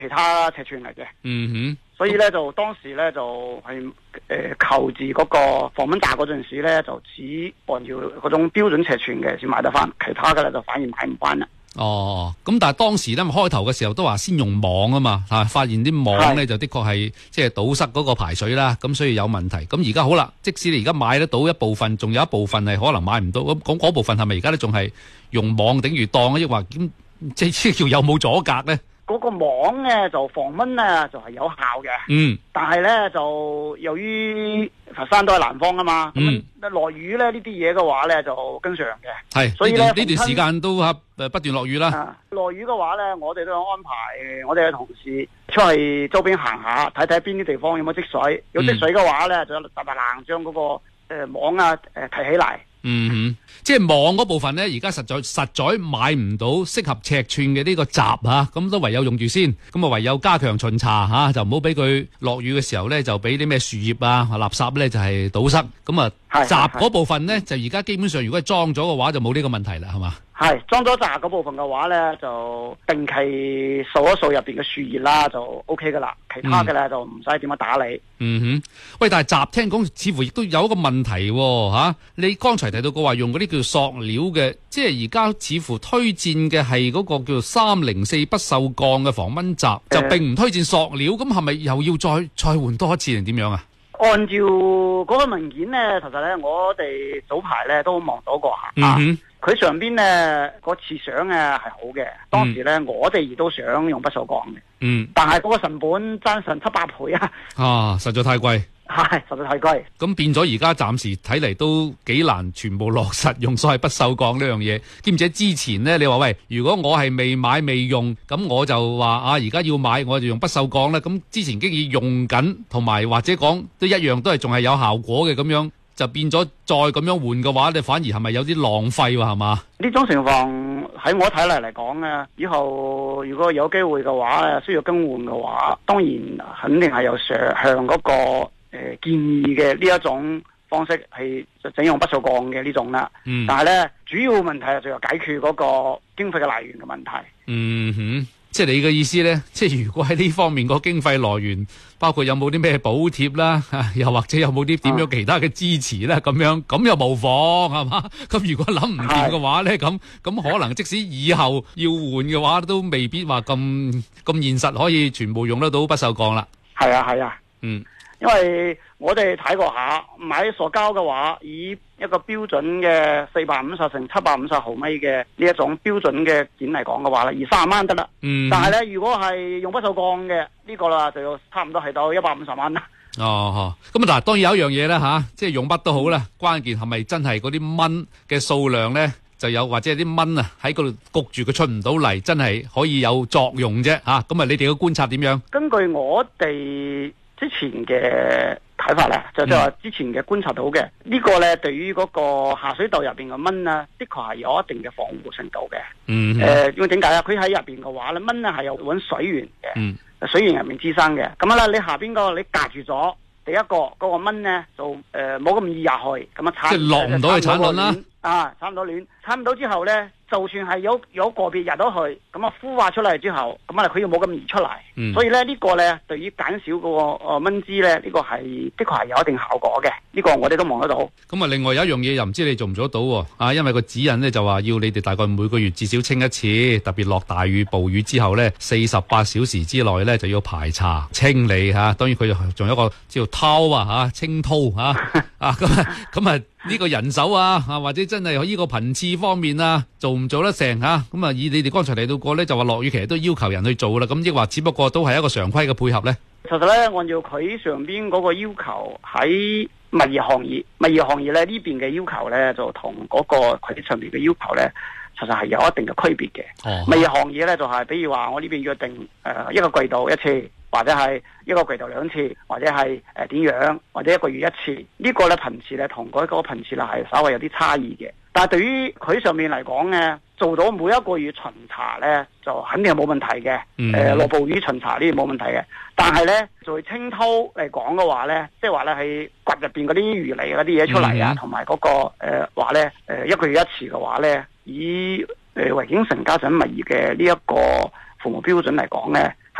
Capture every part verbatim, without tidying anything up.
其他尺寸嚟嘅。 嗯哼。 所以咧就當時咧就係、是、誒、呃、求住嗰個防蚊炸嗰陣時咧，就只按照嗰種標準尺寸嘅先買得翻，其他嘅咧就反而買唔翻啦。 哦，咁但係當時咧開頭嘅時候都話先用網啊嘛，嚇發現啲網咧就的確係即係堵塞嗰個排水啦，咁所以有問題。咁而家好啦，即使你而家買得到一部分，仲有一部分係可能買唔到，咁講嗰部分係咪而家都仲係用網頂住當啊？抑或咁即係叫有冇阻隔咧？ 嗰個網咧就防蚊咧就係、是、有效嘅， 嗯， 但係咧就由於佛山都係南方啊嘛，咁落、嗯、雨咧呢啲嘢嘅話咧就經常嘅， 係，所以咧呢段時間都嚇誒不斷落雨啦。 落、啊、雨嘅話咧，我哋都有安排我哋嘅同事出去周邊行下，睇睇邊啲地方有冇積水，有積水嘅話咧、嗯、就搭白冷將嗰個誒、呃、網啊誒、呃、提起嚟。 嗯哼，即係網嗰部分咧，而家實在實在買唔到適合尺寸嘅呢個閘吓，咁、啊、都唯有用住先，咁啊唯有加強巡查吓、啊，就唔好俾佢落雨嘅時候咧，就俾啲咩樹葉啊、垃圾咧就係、是、堵塞，咁啊閘嗰部分咧就而家基本上如果係裝咗嘅話，就冇呢個問題啦，係嘛？係裝咗閘嗰部分嘅話咧，就定期掃一掃入邊嘅樹葉啦，就 O K 噶啦。其他嘅咧、嗯、就唔使點樣打理。 嗯哼，喂，但係閘聽講似乎亦都有一個問題吓、啊，你剛才提到過話用嗰啲叫塑料嘅，即係而家似乎推薦嘅係嗰個叫做三零四不鏽鋼嘅防蚊閘，就並唔推薦塑料，咁係咪又要再再換多一次定點樣啊？ 按照嗰個文件咧，其實咧我哋早排咧都望到過下。嗯哼。佢上邊咧個設想咧係好嘅，當時咧、嗯、我哋亦都想用不鏽鋼嘅，嗯，但係嗰個成本爭成七八倍啊！ 啊，實在太貴， 係實在太貴。 咁變咗而家暫時睇嚟都幾難全部落實用所謂不鏽鋼呢樣嘢。兼且之前咧，你話喂，如果我係未買未用，咁我就話啊，而家要買我就用不鏽鋼啦。咁之前經已用緊，同埋或者講都一樣，都係仲係有效果嘅咁樣。就變咗再咁樣換嘅話，你反而係咪有啲浪費喎？係嘛？呢種情況喺我睇嚟嚟講咧，以後如果有機會嘅話咧，需要更換嘅話，當然肯定係有上向嗰個誒、呃、建議嘅呢一種方式係整用不鏽鋼嘅呢種啦。嗯。但係咧，主要問題係就係解決嗰個經費嘅來源嘅問題。嗯哼。即係你嘅意思咧，即係如果喺呢方面個經費來源，包括有冇啲咩補貼啦，又或者有冇啲點樣其他嘅支持啦，咁樣咁又無妨係嘛？咁如果諗唔掂嘅話咧，咁咁可能即使以後要換嘅話，都未必話咁咁現實可以全部用得到不鏽鋼啦。係啊係啊，嗯。因為我哋睇過下買塑膠嘅話，以一個標準嘅四百五十乘七百五十毫米嘅呢一種標準嘅件嚟講嘅話咧，二三十蚊得啦。嗯。但係咧，如果係用不鏽鋼嘅呢個啦，就要差唔多係到一百五十蚊啦。哦，咁啊嗱，當然有一樣嘢啦吓，即係用乜都好啦，關鍵係咪真係嗰啲蚊嘅數量咧，就有或者係啲蚊啊喺嗰度焗住佢出唔到嚟，真係可以有作用啫吓。咁啊，你哋嘅觀察點樣？根據我哋之前嘅睇法咧，就即係話之前嘅觀察到嘅、嗯、呢個咧，對於嗰個下水道入邊嘅蚊啊，的確係有一定嘅防護程度嘅。嗯。誒、呃，因為點解啊？佢喺入邊嘅話咧，蚊咧係有搵水源嘅。嗯。水源入面滋生嘅，咁啊啦，你下邊嗰個你隔住咗，第一個嗰、嗰個蚊咧就誒冇咁易入去，咁啊產即係落唔到去產卵啦。啊，產唔到卵，產唔到之後咧，就算係有有個別入到去，咁啊孵化出嚟之後，咁啊佢又冇咁易出嚟、嗯，所以咧呢、呢個咧對於減少嗰個誒蚊滋咧，呢、呢個係的確係有一定效果嘅，呢、呢個我哋都望得到。咁啊，另外有一樣嘢又唔知你做唔做得到喎？啊，因為個指引咧就話要你哋大概每個月至少清一次，特別落大雨暴雨之後咧，四十八小時之內咧就要排查清理吓、啊。當然佢仲有一個叫掏啊吓，清掏吓啊咁啊咁啊。呢個人手啊，啊或者真係呢個頻次方面啊，做唔做得成吓？咁啊，以你哋剛才提到過咧，就話落雨其實都要求人去做啦。咁亦話只不過都係一個常規嘅配合咧。其實咧，按照佢上邊嗰個要求，喺物業行業，物業行業咧呢邊嘅要求咧，就同嗰個佢上邊嘅要求咧，其實係有一定嘅區別嘅。哦，物業行業咧就係、是，比如話我呢邊約定誒、呃、一個季度一次。或者係一個季度兩次，或者係誒點樣，或者一個月一次，呢個咧頻次咧同嗰個頻次咧係稍微有啲差異嘅。但係對於佢上面嚟講咧，做到每一個月巡查咧，就肯定係冇問題嘅。誒、嗯，落暴雨巡查呢啲冇問題嘅。但係咧，做清掏嚟講嘅話咧，即係話咧係掘入邊嗰啲魚嚟嗰啲嘢出嚟啊，同埋嗰個誒話咧誒一個月一次嘅話咧，以誒維景城家陣物業嘅呢一個服務標準嚟講咧，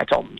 係做唔